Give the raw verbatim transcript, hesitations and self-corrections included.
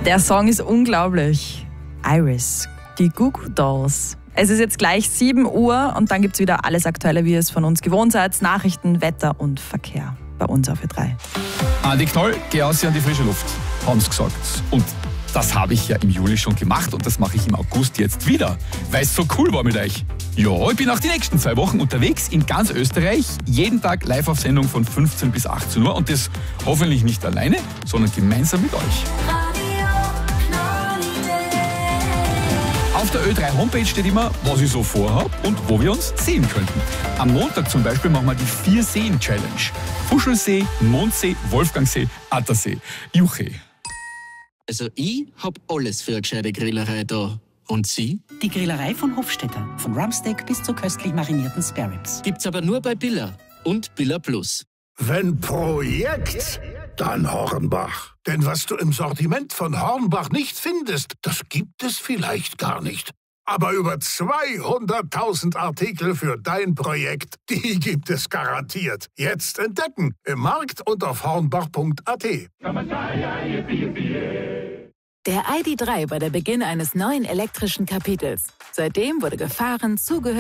Der Song ist unglaublich. Iris, die Goo Goo Dolls. Es ist jetzt gleich sieben Uhr und dann gibt es wieder alles Aktuelle, wie ihr es von uns gewohnt seid. Nachrichten, Wetter und Verkehr bei uns auf Ö drei. Andi Knoll, geh aus hier an die frische Luft, haben sie gesagt. Und das habe ich ja im Juli schon gemacht und das mache ich im August jetzt wieder, weil es so cool war mit euch. Ja, ich bin auch die nächsten zwei Wochen unterwegs in ganz Österreich, jeden Tag live auf Sendung von fünfzehn bis achtzehn Uhr und das hoffentlich nicht alleine, sondern gemeinsam mit euch. Auf der Ö drei Homepage steht immer, was ich so vorhabe und wo wir uns sehen könnten. Am Montag zum Beispiel machen wir die Vier-Seen-Challenge. Fuschelsee, Mondsee, Wolfgangsee, Attersee, Juche. Also ich hab alles für eine gescheite Grillerei da. Und Sie? Die Grillerei von Hofstetter. Von Rumpsteak bis zu köstlich marinierten Spareribs. Gibt's aber nur bei Billa und Billa Plus. Wenn Projekt, dann Hornbach. Denn was du im Sortiment von Hornbach nicht findest, das gibt es vielleicht gar nicht. Aber über zweihunderttausend Artikel für dein Projekt, die gibt es garantiert. Jetzt entdecken im Markt und auf hornbach punkt a t. Der I D drei war der Beginn eines neuen elektrischen Kapitels. Seitdem wurde gefahren, zugehört